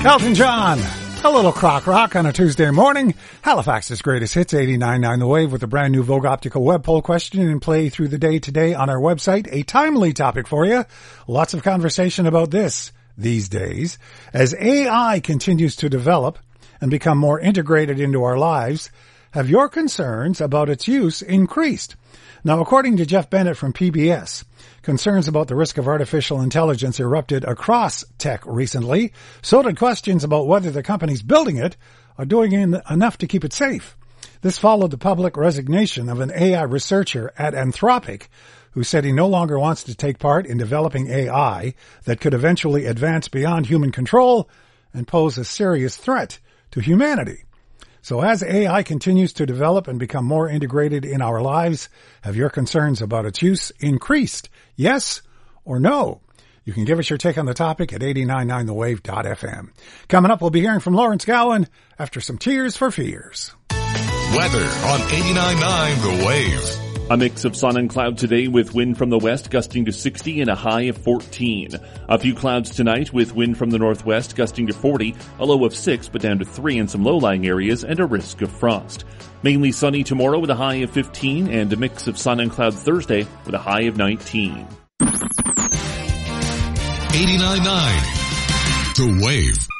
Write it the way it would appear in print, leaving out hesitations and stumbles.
Elton John, a little crock rock on a Tuesday morning. Halifax's greatest hits, 89.9 The Wave, with a brand new Vogue Optical web poll question in play through the day today on our website. A timely topic for you. Lots of conversation about this these days. As AI continues to develop and become more integrated into our lives, have your concerns about its use increased? Now, according to Jeff Bennett from PBS, concerns about the risk of artificial intelligence erupted across tech recently. So did questions about whether the companies building it are doing enough to keep it safe. This followed the public resignation of an AI researcher at Anthropic, who said he no longer wants to take part in developing AI that could eventually advance beyond human control and pose a serious threat to humanity. So as AI continues to develop and become more integrated in our lives, have your concerns about its use increased? Yes or no? You can give us your take on the topic at 899thewave.fm. Coming up, we'll be hearing from Lawrence Gowan after some Tears for Fears. Weather on 89.9 The Wave. A mix of sun and cloud today with wind from the west gusting to 60 and a high of 14. A few clouds tonight with wind from the northwest gusting to 40, a low of 6 but down to 3 in some low-lying areas and a risk of frost. Mainly sunny tomorrow with a high of 15 and a mix of sun and cloud Thursday with a high of 19. 89.9 The Wave.